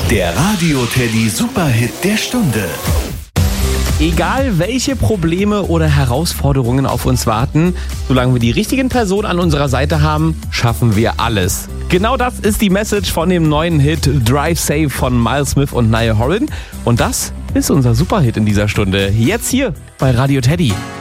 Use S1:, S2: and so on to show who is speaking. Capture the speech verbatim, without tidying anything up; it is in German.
S1: Der Radio Teddy Superhit der Stunde.
S2: Egal welche Probleme oder Herausforderungen auf uns warten, solange wir die richtigen Personen an unserer Seite haben, schaffen wir alles. Genau das ist die Message von dem neuen Hit Drive Safe von Miles Smith und Niall Horan. Und das ist unser Superhit in dieser Stunde. Jetzt hier bei Radio Teddy.